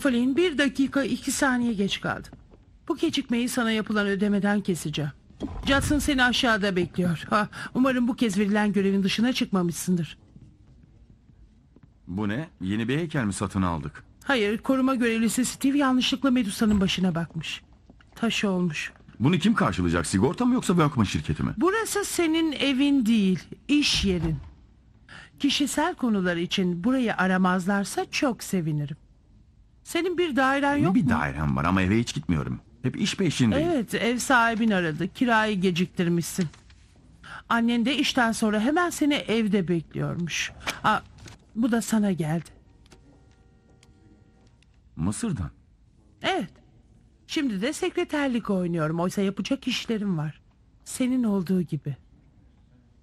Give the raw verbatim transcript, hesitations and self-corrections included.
Flynn, bir dakika iki saniye geç kaldın. Bu gecikmeyi sana yapılan ödemeden keseceğim. Judson seni aşağıda bekliyor. Ha, umarım bu kez verilen görevin dışına çıkmamışsındır. Bu ne? Yeni bir heykel mi satın aldık? Hayır, koruma görevlisi Steve yanlışlıkla Medusa'nın başına bakmış. Taş olmuş. Bunu kim karşılayacak? Sigorta mı yoksa Workman şirketi mi? Burası senin evin değil, iş yerin. Kişisel konular için burayı aramazlarsa çok sevinirim. Senin bir dairen yok bir mu? dairem var ama eve hiç gitmiyorum. Hep iş peşindeyim. Evet, ev sahibin aradı. Kirayı geciktirmişsin. Annen de işten sonra hemen seni evde bekliyormuş. Aa, bu da sana geldi. Mısır'dan. Evet. Şimdi de sekreterlik oynuyorum. Oysa yapacak işlerim var. Senin olduğu gibi.